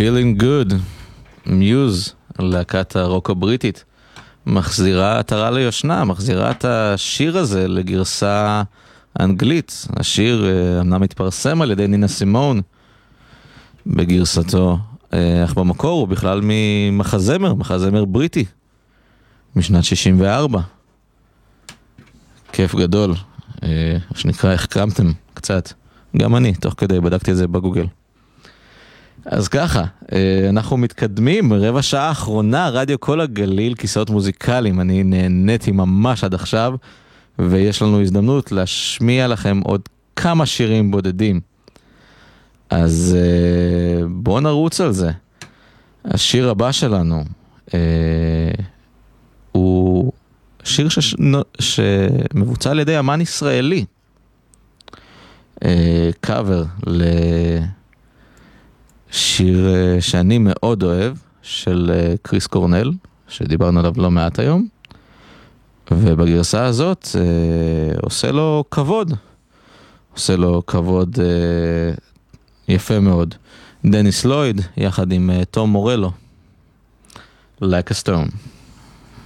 Feeling Good, Muse, להקת הרוק הבריטית, מחזירה עטרה ליושנה, מחזירה את השיר הזה לגרסה אנגלית. השיר אמנם מתפרסם על ידי נינה סימון בגרסתו, אך במקור הוא בכלל מחזמר בריטי משנת 64. כיף גדול, שנקרא החכמתם קצת, גם אני, תוך כדי בדקתי את זה בגוגל. אז ככה, אנחנו מתקדמים, רבע שעה האחרונה, רדיו כל הגליל, כיסאות מוזיקליים, אני נהניתי ממש עד עכשיו, ויש לנו הזדמנות להשמיע לכם עוד כמה שירים בודדים. אז בואו נרוץ על זה. השיר הבא שלנו הוא שיר שמבוצע על ידי אמן ישראלי. קאבר לשיר שאני מאוד אוהב, של קריס קורנל, שדיברנו עליו לא מעט היום, ובגרסה הזאת עושה לו כבוד יפה מאוד. דניס לויד יחד עם תום מורלו, Like a Stone.